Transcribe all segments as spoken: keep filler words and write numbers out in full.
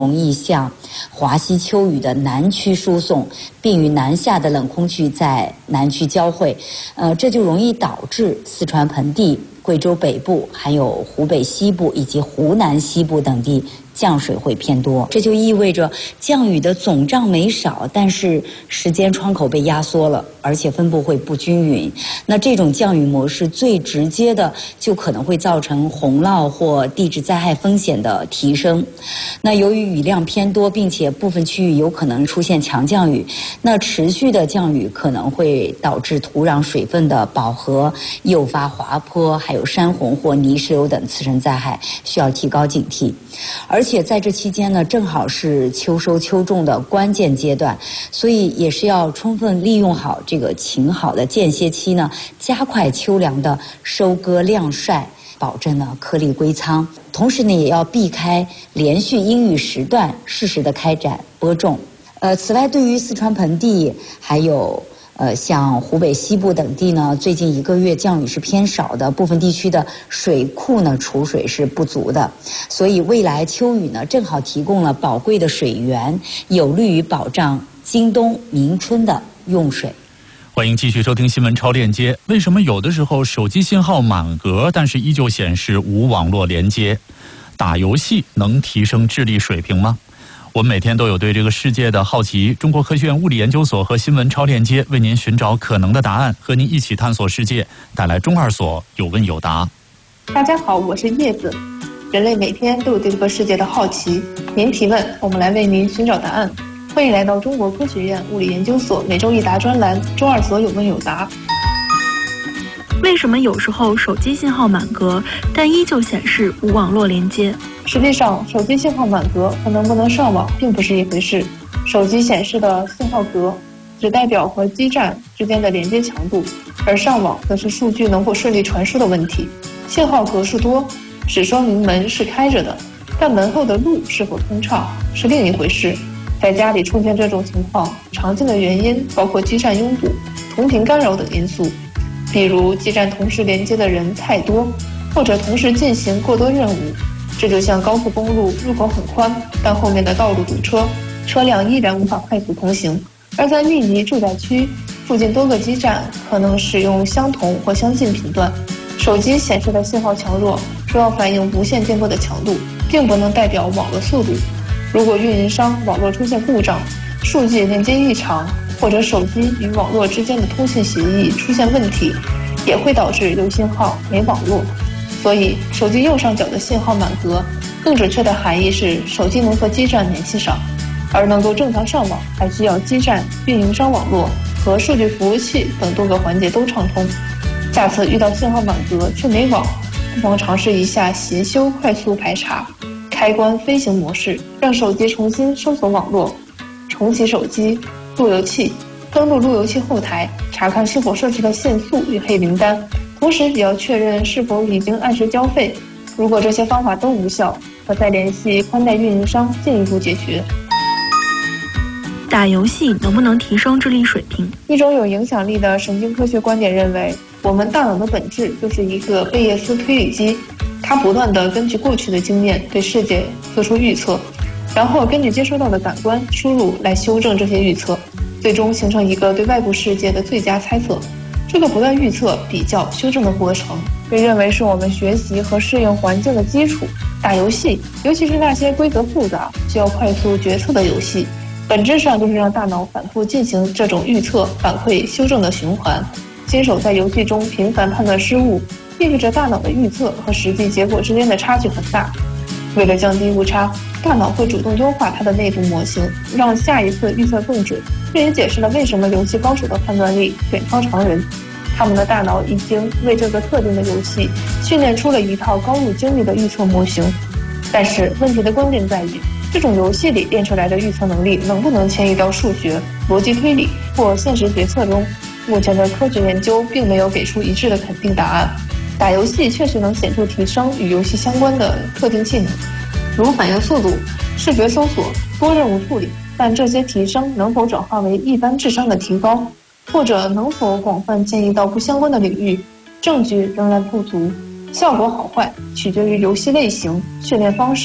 容易向华西秋雨的南区输送，并与南下的冷空气在南区交汇，呃，这就容易导致四川盆地、贵州北部、还有湖北西部以及湖南西部等地降水会偏多。这就意味着降雨的总量没少，但是时间窗口被压缩了，而且分布会不均匀。那这种降雨模式最直接的就可能会造成洪涝或地质灾害风险的提升。那由于雨量偏多，并且部分区域有可能出现强降雨，那持续的降雨可能会导致土壤水分的饱和，诱发滑坡，还有山洪或泥石流等次生灾害，需要提高警惕。而且在这期间呢，正好是秋收秋种的关键阶段，所以也是要充分利用好这个晴好的间歇期呢，加快秋粮的收割晾晒，保证呢颗粒归仓。同时呢，也要避开连续阴雨时段，适时的开展播种。呃，此外，对于四川盆地还有呃，像湖北西部等地呢，最近一个月降雨是偏少的，部分地区的水库呢储水是不足的，所以未来秋雨呢正好提供了宝贵的水源，有利于保障今冬明春的用水。 欢迎继续收听新闻超链接。为什么有的时候手机信号满格，但是依旧显示无网络连接？打游戏能提升智力水平吗？我们每天都有对这个世界的好奇，中国科学院物理研究所和新闻超链接为您寻找可能的答案，和您一起探索世界，带来中二所有问有答。 大家好，我是叶子。人类每天都有对这个世界的好奇，您提问，我们来为您寻找答案。欢迎来到中国科学院物理研究所每周一答专栏中二所有问有答。 为什么有时候手机信号满格，但依旧显示无网络连接？ 实际上，手机信号满格和能不能上网并不是一回事。手机显示的信号格只代表和基站之间的连接强度，而上网则是数据能否顺利传输的问题。信号格数多，只说明门是开着的，但门后的路是否通畅是另一回事。在家里出现这种情况，常见的原因包括基站拥堵、同频干扰等因素，比如基站同时连接的人太多，或者同时进行过多任务。这就像高速公路入口很宽，但后面的道路堵车，车辆依然无法快速通行。而在密集住宅区，附近多个基站可能使用相同或相近频段。手机显示的信号强弱主要反映无线电波的强度，并不能代表网络速度。如果运营商网络出现故障，数据连接异常，或者手机与网络之间的通信协议出现问题，也会导致有信号没网络。所以手机右上角的信号满格，更准确的含义是手机能和基站联系上，而能够正常上网还需要基站、运营商网络和数据服务器等多个环节都畅通。下次遇到信号满格却没网，不妨尝试一下协修快速排查，开关飞行模式，让手机重新搜索网络，重启手机、路由器，登录路由器后台，查看是否设置了限速与黑名单，同时也要确认是否已经按时交费。如果这些方法都无效，可再联系宽带运营商进一步解决。 打游戏能不能提升智力水平？ 一种有影响力的神经科学观点认为，我们大脑的本质就是一个贝叶斯推理机，它不断地根据过去的经验对世界做出预测，然后根据接收到的感官输入来修正这些预测，最终形成一个对外部世界的最佳猜测。这个不断预测、比较、修正的过程被认为是我们学习和适应环境的基础。打游戏，尤其是那些规则复杂、需要快速决策的游戏，本质上就是让大脑反复进行这种预测、反馈、修正的循环。新手在游戏中频繁判断失误，意味着大脑的预测和实际结果之间的差距很大。为了降低误差，大脑会主动优化它的内部模型，让下一次预测更准。这也解释了为什么游戏高手的判断力远超常人，他们的大脑已经为这个特定的游戏训练出了一套高度精密的预测模型。但是问题的关键在于，这种游戏里练出来的预测能力能不能迁移到数学、逻辑推理或现实决策中？目前的科学研究并没有给出一致的肯定答案。打游戏确实能显著提升与游戏相关的特定技能，如反应速度、视觉搜索、多任务处理，但这些提升能否转化为一般智商的提高，或者能否广泛迁移到不相关的领域，证据仍然不足。效果好坏取决于游戏类型、训练方式、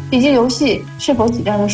以及游戏是否挤占了